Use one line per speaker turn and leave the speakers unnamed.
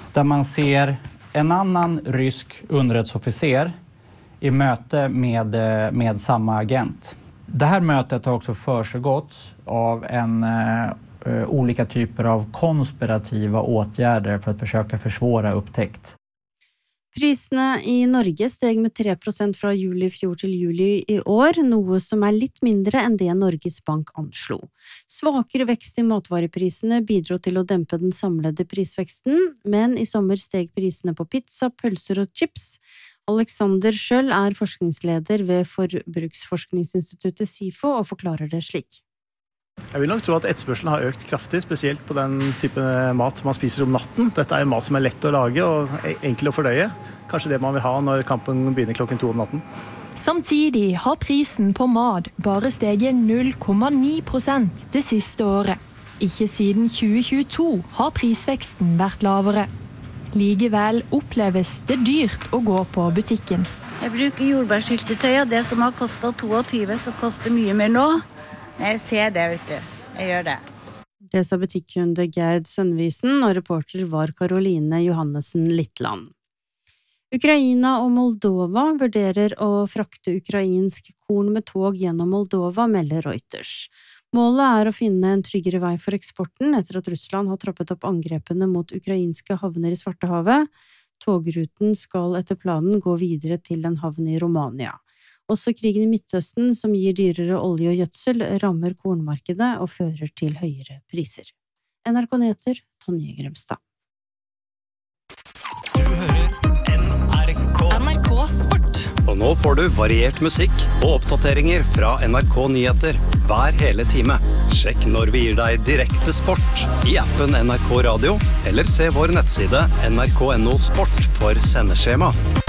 där man ser en annan rysk underrättelseofficer i möte med samma agent. Det här mötet har också försiggått av olika typer av konspirativa åtgärder för att försöka försvåra upptäckt.
Prisene i Norge steg med 3% fra juli i fjor til juli i år, noe som litt mindre enn det Norges Bank anslo. Svakere vekst i matvareprisene bidro til å dempe den samlede prisveksten, men i sommer steg prisene på pizza, pølser og chips. Alexander Schøll forskningsleder ved Forbruksforskningsinstituttet SIFO og forklarer det slik.
Jeg vil nok tro at etterspørselen har økt kraftig, spesielt på den type mat som man spiser om natten. Dette mat som lett å lage og enkel å fordøye. Kanskje det man vil ha når kampen begynner klokken 2 om natten.
Samtidig har prisen på mat bare steget 0,9% det siste året. Ikke siden 2022 har prisveksten vært lavere. Likevel oppleves det dyrt å gå på butikken.
Jeg bruker jordbærsyltetøy, og det som har kostet 22, så koster mye mer nå. Jeg ser det, vet du. Jeg gjør det.
Det sa butikkkunde Gerd Sønnvisen, og reporter var Karoline Johannessen Littland. Ukraina og Moldova vurderer å frakte ukrainsk korn med tog gjennom Moldova, melder Reuters. Målet å finne en tryggere vei for eksporten etter at Russland har troppet opp angrepene mot ukrainske havner i Svartehavet. Togruten skal etter planen gå videre til en havn i Romania. Også krigen i Midtøsten, som gir dyrere olje og gjødsel, rammer kornmarkedet og fører til høyere priser. NRK Nyheter, Tonje Gremstad.
Du hører NRK Sport.
Og nå får du variert musikk og oppdateringer fra NRK Nyheter hver hele time. Sjekk når vi gir deg direkte sport i appen NRK Radio, eller se vår nettside nrk.no sport for sendeskjema.